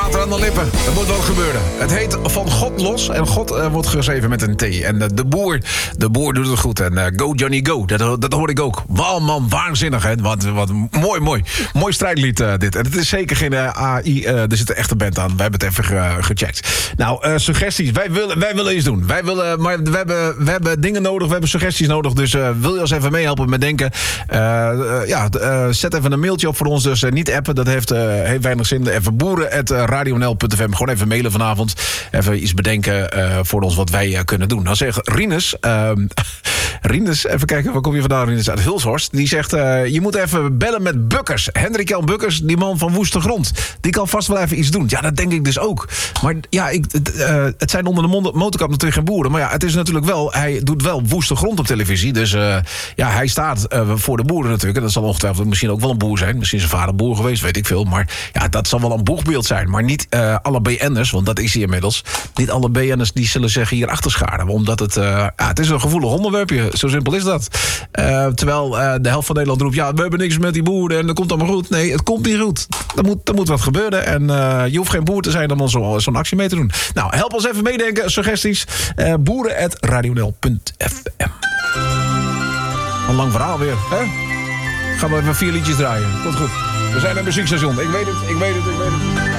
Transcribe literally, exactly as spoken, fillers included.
water aan de lippen. Er moet wat gebeuren. Het heet Van God Los. En God uh, wordt geschreven met een T. En uh, de boer, de boer doet het goed. En uh, go Johnny go. Dat, dat hoor ik ook. Wauw man, waanzinnig hè. Wat, wat mooi, mooi. Mooi strijdlied uh, dit. En het is zeker geen uh, A I. Uh, er zit een echte band aan. Wij hebben het even uh, gecheckt. Nou, uh, suggesties. Wij willen, wij willen iets doen. Wij willen, maar we hebben, we hebben dingen nodig. We hebben suggesties nodig. Dus uh, wil je ons even meehelpen met denken? Uh, uh, ja, uh, zet even een mailtje op voor ons. Dus uh, niet appen. Dat heeft, uh, heeft weinig zin. Even boeren at radio n l punt f m. Gewoon even mailen vanavond. Even iets bedenken uh, voor ons wat wij uh, kunnen doen. Dan zegt Rinus... Uh, Rinus, even kijken, waar kom je vandaan? Rinus uit Hulshorst. Die zegt, uh, je moet even bellen met Bukkers. Hendrik Jan Bukkers, die man van Woeste Grond. Die kan vast wel even iets doen. Ja, dat denk ik dus ook. Maar ja, ik, uh, het zijn onder de mond- motorkap natuurlijk geen boeren. Maar ja, het is natuurlijk wel... Hij doet wel Woeste Grond op televisie. Dus uh, ja, hij staat uh, voor de boeren natuurlijk. En dat zal ongetwijfeld misschien ook wel een boer zijn. Misschien is zijn vader boer geweest, weet ik veel. Maar ja, dat zal wel een boegbeeld zijn. Maar niet uh, alle B N'ers, want dat is hij inmiddels. Niet alle B N'ers die zullen zich hier achter scharen. Omdat het... Uh, ja, het is een gevoelig onderwerpje. Zo simpel is dat. Uh, terwijl uh, de helft van Nederland roept... ja, we hebben niks met die boeren en dat komt allemaal goed. Nee, het komt niet goed. Er moet, er moet wat gebeuren. En uh, je hoeft geen boer te zijn om zo, zo'n actie mee te doen. Nou, help ons even meedenken. Suggesties. Uh, boeren at radio n l punt f m. Een lang verhaal weer, hè? Gaan we even vier liedjes draaien. Komt goed. We zijn een muziekstation. Ik weet het, ik weet het, ik weet het.